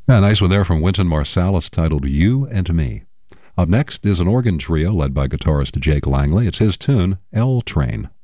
Yeah, nice one there from Wynton Marsalis titled You and Me. Up next is an organ trio led by guitarist Jake Langley. It's his tune, L Train.